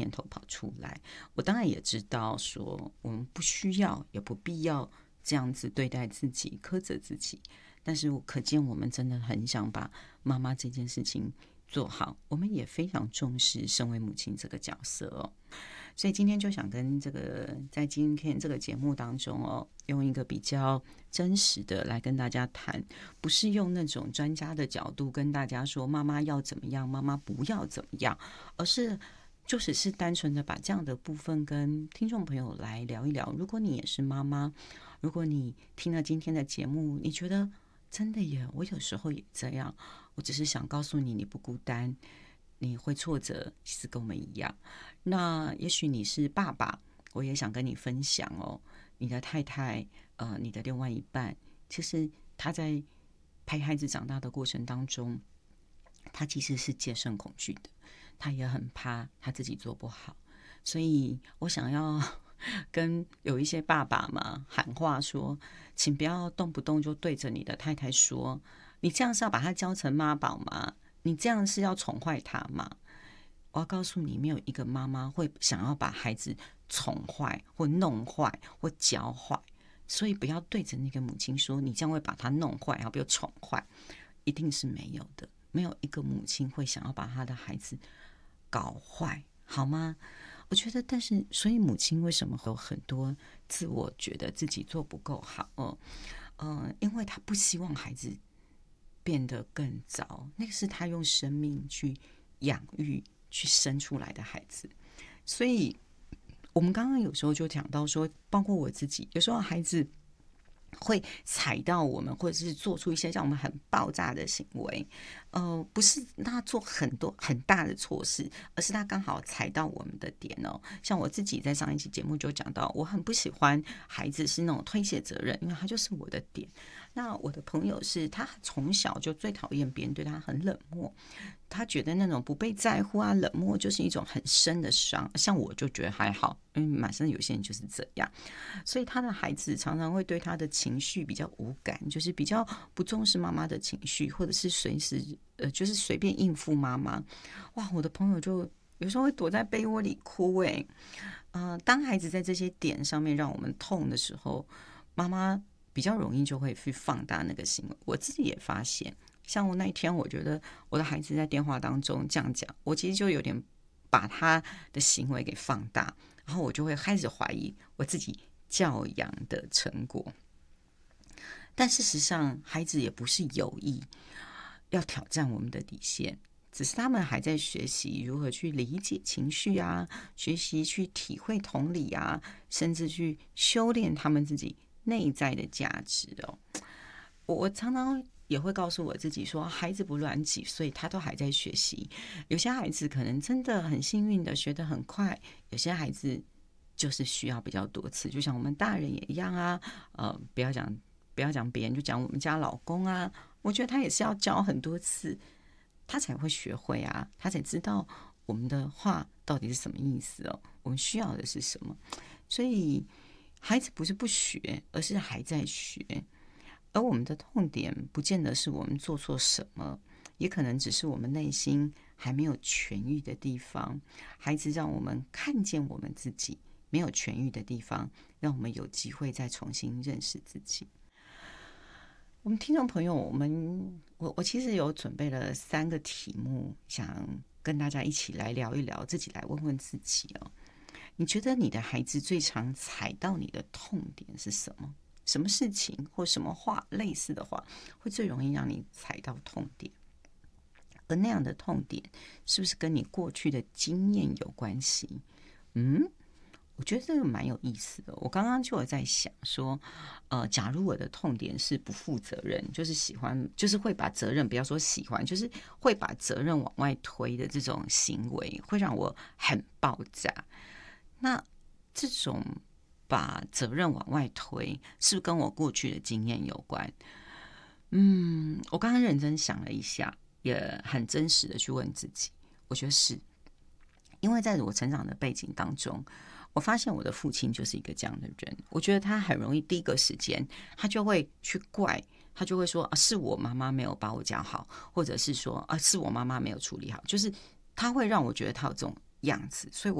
念头跑出来。我当然也知道说我们不需要也不必要这样子对待自己，苛责自己，但是可见我们真的很想把妈妈这件事情做好，我们也非常重视身为母亲这个角色哦。所以今天就想跟在今天这个节目当中哦，用一个比较真实的来跟大家谈，不是用那种专家的角度跟大家说妈妈要怎么样，妈妈不要怎么样，而是就只是单纯的把这样的部分跟听众朋友来聊一聊。如果你也是妈妈，如果你听了今天的节目，你觉得真的耶，我有时候也这样，我只是想告诉你，你不孤单，你会挫折，其实跟我们一样。那也许你是爸爸，我也想跟你分享哦，你的太太，你的另外一半，其实他在陪孩子长大的过程当中，他其实是戒慎恐惧的，他也很怕他自己做不好，所以我想要跟有一些爸爸嘛喊话说，请不要动不动就对着你的太太说，你这样是要把她教成妈宝吗？你这样是要宠坏她吗？我要告诉你，没有一个妈妈会想要把孩子宠坏或弄坏或教坏，所以不要对着那个母亲说你这样会把她弄坏，然后比如宠坏，一定是没有的。没有一个母亲会想要把她的孩子搞坏，好吗？我觉得，但是，所以母亲为什么会有很多自我觉得自己做不够好哦？因为她不希望孩子变得更糟，那个是她用生命去养育、去生出来的孩子。所以，我们刚刚有时候就讲到说，包括我自己，有时候孩子会踩到我们，或者是做出一些让我们很爆炸的行为，不是他做很多很大的错事，而是他刚好踩到我们的点哦。像我自己在上一期节目就讲到，我很不喜欢孩子是那种推卸责任，因为他就是我的点。那我的朋友是他从小就最讨厌别人对他很冷漠，他觉得那种不被在乎啊、冷漠就是一种很深的伤。像我就觉得还好，因为满身有些人就是这样，所以他的孩子常常会对他的情绪比较无感，就是比较不重视妈妈的情绪，或者是随时就是随便应付妈妈。哇，我的朋友就有时候会躲在被窝里哭欸。当孩子在这些点上面让我们痛的时候，妈妈比较容易就会去放大那个行为。我自己也发现，像我那一天，我觉得我的孩子在电话当中这样讲，我其实就有点把他的行为给放大，然后我就会开始怀疑我自己教养的成果。但事实上，孩子也不是有意要挑战我们的底线，只是他们还在学习如何去理解情绪啊，学习去体会同理啊，甚至去修炼他们自己内在的价值哦。我常常也会告诉我自己说，孩子不论几岁，他都还在学习。有些孩子可能真的很幸运的学得很快，有些孩子就是需要比较多次，就像我们大人也一样啊。不要讲别人，就讲我们家老公啊，我觉得他也是要教很多次，他才会学会啊，他才知道我们的话到底是什么意思哦，我们需要的是什么。所以孩子不是不学，而是还在学。而我们的痛点不见得是我们做错什么，也可能只是我们内心还没有痊愈的地方。孩子让我们看见我们自己没有痊愈的地方，让我们有机会再重新认识自己。我们听众朋友，我其实有准备了3个题目，想跟大家一起来聊一聊，自己来问问自己哦。你觉得你的孩子最常踩到你的痛点是什么？什么事情或什么话类似的话，会最容易让你踩到痛点？而那样的痛点，是不是跟你过去的经验有关系？我觉得这个蛮有意思的。我刚刚就有在想说，假如我的痛点是不负责任，就是喜欢，就是会把责任，不要说喜欢，就是会把责任往外推的这种行为，会让我很爆炸。那这种把责任往外推，是不是跟我过去的经验有关？我刚刚认真想了一下，也很真实的去问自己，我觉得是因为在我成长的背景当中，我发现我的父亲就是一个这样的人。我觉得他很容易第一个时间，他就会去怪，他就会说是我妈妈没有把我教好，或者是说是我妈妈没有处理好，就是他会让我觉得他有这种样子，所以